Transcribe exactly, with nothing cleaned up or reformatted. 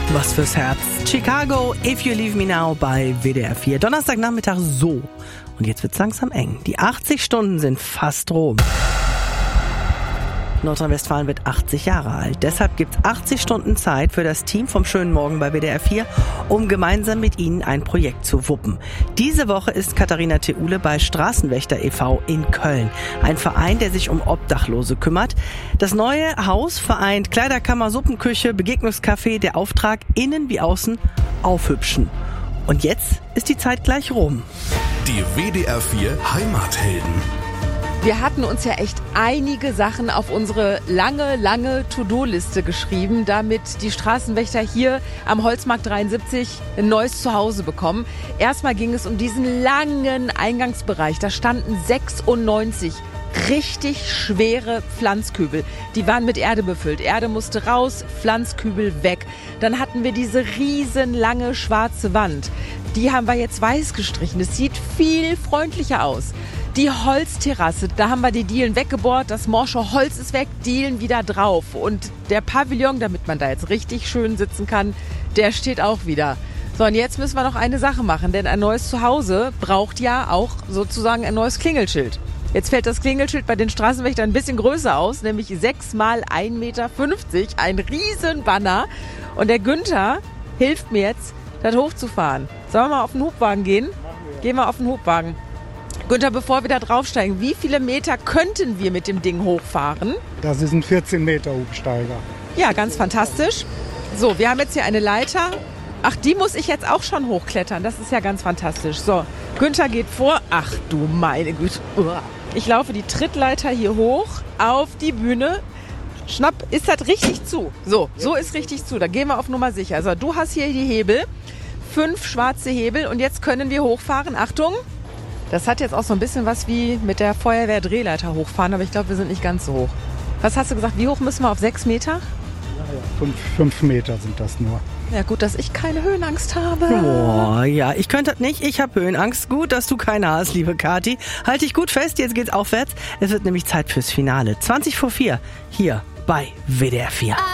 Was fürs Herz. Chicago, If You Leave Me Now bei W D R vier. Donnerstagnachmittag so. Und jetzt wird's langsam eng. Die achtzig Stunden sind fast rum. Nordrhein-Westfalen wird achtzig Jahre alt. Deshalb gibt's achtzig Stunden Zeit für das Team vom Schönen Morgen bei W D R vier, um gemeinsam mit Ihnen ein Projekt zu wuppen. Diese Woche ist Katharina Theule bei Straßenwächter e V in Köln. Ein Verein, der sich um Obdachlose kümmert. Das neue Haus vereint Kleiderkammer, Suppenküche, Begegnungscafé. Der Auftrag, innen wie außen, aufhübschen. Und jetzt ist die Zeit gleich rum. Die W D R vier Heimathelden. Wir hatten uns ja echt einige Sachen auf unsere lange, lange To-Do-Liste geschrieben, damit die Straßenwächter hier am Holzmarkt dreiundsiebzig ein neues Zuhause bekommen. Erstmal ging es um diesen langen Eingangsbereich. Da standen sechsundneunzig richtig schwere Pflanzkübel. Die waren mit Erde befüllt. Erde musste raus, Pflanzkübel weg. Dann hatten wir diese riesenlange schwarze Wand. Die haben wir jetzt weiß gestrichen. Es sieht viel freundlicher aus. Die Holzterrasse, da haben wir die Dielen weggebohrt, das morsche Holz ist weg, Dielen wieder drauf. Und der Pavillon, damit man da jetzt richtig schön sitzen kann, der steht auch wieder. So, und jetzt müssen wir noch eine Sache machen, denn ein neues Zuhause braucht ja auch sozusagen ein neues Klingelschild. Jetzt fällt das Klingelschild bei den Straßenwächtern ein bisschen größer aus, nämlich sechs mal ein Meter fünfzig, ein riesen Banner. Und der Günther hilft mir jetzt, das hochzufahren. Sollen wir mal auf den Hubwagen gehen? Gehen wir auf den Hubwagen. Günther, bevor wir da draufsteigen, wie viele Meter könnten wir mit dem Ding hochfahren? Das ist ein vierzehn Meter Hubsteiger. Ja, ganz fantastisch. So, wir haben jetzt hier eine Leiter. Ach, die muss ich jetzt auch schon hochklettern. Das ist ja ganz fantastisch. So, Günther geht vor. Ach du meine Güte. Ich laufe die Trittleiter hier hoch auf die Bühne. Schnapp, ist das richtig zu? So, so ist richtig zu. Da gehen wir auf Nummer sicher. Also, du hast hier die Hebel. Fünf schwarze Hebel. Und jetzt können wir hochfahren. Achtung. Das hat jetzt auch so ein bisschen was wie mit der Feuerwehr-Drehleiter hochfahren, aber ich glaube, wir sind nicht ganz so hoch. Was hast du gesagt, wie hoch müssen wir auf sechs Meter? Ja, ja. Fünf, fünf Meter sind das nur. Ja, gut, dass ich keine Höhenangst habe. Oh, ja, ich könnte das nicht. Ich habe Höhenangst. Gut, dass du keine hast, liebe Kathi. Halt dich gut fest, jetzt geht's aufwärts. Es wird nämlich Zeit fürs Finale. zwanzig vor vier, hier bei W D R vier.